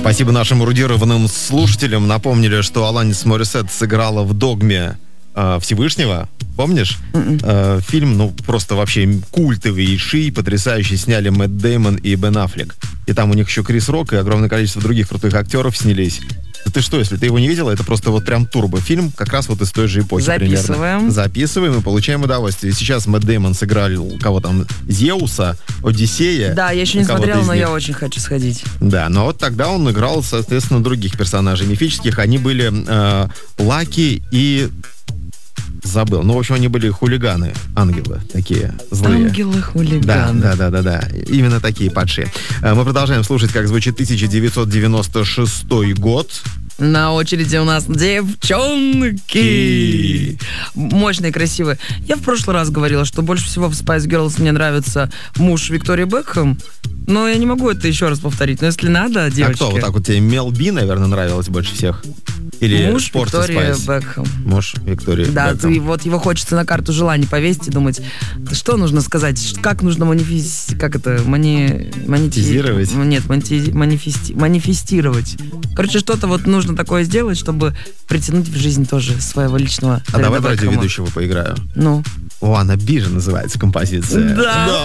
Спасибо нашим эрудированным слушателям. Напомнили, что Аланис Морисет сыграла в «Догме» Всевышнего. Помнишь? Фильм, просто вообще культовейший, потрясающий. Сняли Мэтт Дэймон и Бен Аффлек. И там у них еще Крис Рок и огромное количество других крутых актеров снялись. Да ты что, если ты его не видела, это просто вот прям турбофильм, как раз вот из той же эпохи. Записываем. Записываем и получаем удовольствие. Сейчас Мэтт Дэймон сыграл кого там? Зеуса, Одиссея. Да, я еще не смотрела, но я очень хочу сходить. Да, но вот тогда он играл, соответственно, других персонажей мифических. Они были Лаки и... Забыл. В общем, они были хулиганы, ангелы такие злые. Ангелы-хулиганы. Да. Именно такие падшие. Мы продолжаем слушать, как звучит 1996 год. На очереди у нас девчонки. Мощные, красивые. Я в прошлый раз говорила, что больше всего в Spice Girls мне нравится муж Виктории Бекхэм. Но я не могу это еще раз повторить. Но если надо, девочки... А кто? Вот так вот тебе Мел Би, наверное, нравилась больше всех? Или муж Виктории Бекхэм. Муж Виктории Да, Бекхэм. вот его хочется на карту желаний повесить и думать, что нужно сказать, как нужно монетизировать? Нет, манифестировать. Короче, что-то вот нужно такое сделать, чтобы притянуть в жизнь тоже своего личного. А давай в радиоведущего поиграю. Ну? Wanna Be же называется композиция. Да.